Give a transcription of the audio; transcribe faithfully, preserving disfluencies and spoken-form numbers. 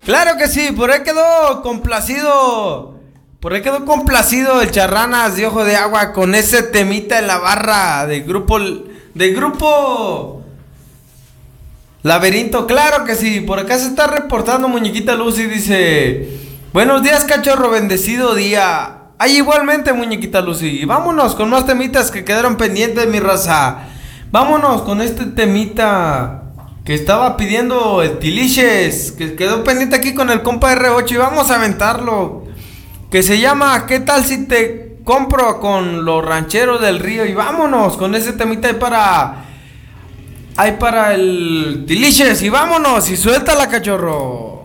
Claro que sí, por ahí quedó complacido. Por ahí quedó complacido el Charranas de Ojo de Agua con ese temita en la barra del grupo. Del grupo. Laberinto, claro que sí. Por acá se está reportando Muñequita Lucy. Dice: buenos días, cachorro, bendecido día. Ay, igualmente, Muñequita Lucy. Y vámonos con más temitas que quedaron pendientes, mi raza. Vámonos con este temita que estaba pidiendo el Tiliches, que quedó pendiente aquí con el compa R ocho. Y vamos a aventarlo. Que se llama ¿qué tal si te compro con los rancheros del río? Y vámonos con ese temita ahí para... Ahí para el Tiliches. Y vámonos y suéltala, cachorro.